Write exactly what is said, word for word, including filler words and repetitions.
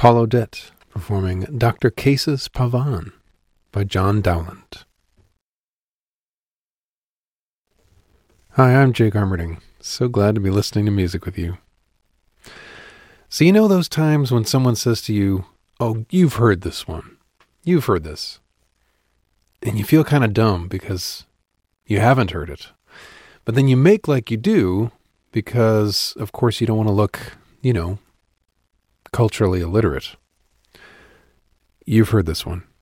Paul Odette performing Doctor Cases Pavan by John Dowland. Hi, I'm Jake Armerding. So glad to be listening to music with you. So you know those times when someone says to you, oh, you've heard this one. You've heard this. And you feel kind of dumb because you haven't heard it. But then you make like you do because, of course, you don't want to look, you know, culturally illiterate. You've heard this one.